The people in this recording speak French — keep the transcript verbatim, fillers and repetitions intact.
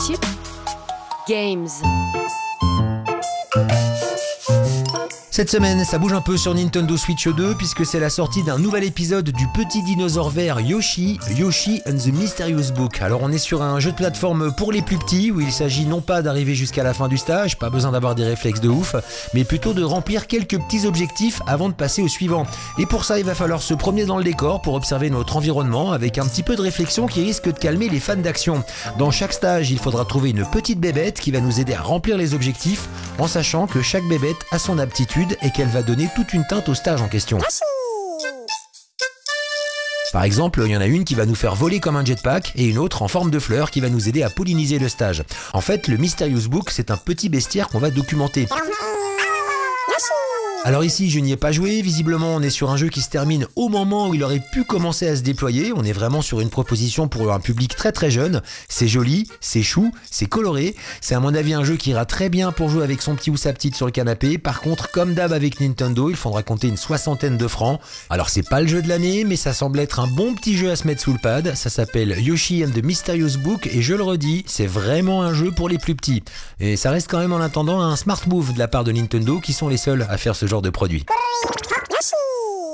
Games. Cette semaine, ça bouge un peu sur Nintendo Switch deux puisque c'est la sortie d'un nouvel épisode du petit dinosaure vert Yoshi, Yoshi and the Mysterious Book. Alors on est sur un jeu de plateforme pour les plus petits où il s'agit non pas d'arriver jusqu'à la fin du stage, pas besoin d'avoir des réflexes de ouf, mais plutôt de remplir quelques petits objectifs avant de passer au suivant. Et pour ça, il va falloir se promener dans le décor pour observer notre environnement avec un petit peu de réflexion qui risque de calmer les fans d'action. Dans chaque stage, il faudra trouver une petite bébête qui va nous aider à remplir les objectifs en sachant que chaque bébête a son aptitude et qu'elle va donner toute une teinte au stage en question. Par exemple, il y en a une qui va nous faire voler comme un jetpack et une autre en forme de fleur qui va nous aider à polliniser le stage. En fait, le Mysterious Book, c'est un petit bestiaire qu'on va documenter. Alors ici, je n'y ai pas joué, visiblement on est sur un jeu qui se termine au moment où il aurait pu commencer à se déployer, on est vraiment sur une proposition pour un public très très jeune, c'est joli, c'est chou, c'est coloré, c'est à mon avis un jeu qui ira très bien pour jouer avec son petit ou sa petite sur le canapé, par contre comme d'hab avec Nintendo, il faudra compter une soixantaine de francs, alors c'est pas le jeu de l'année, mais ça semble être un bon petit jeu à se mettre sous le pad, ça s'appelle Yoshi and the Mysterious Book et je le redis, c'est vraiment un jeu pour les plus petits, et ça reste quand même en attendant un smart move de la part de Nintendo qui sont les seuls à faire ce genre de produit.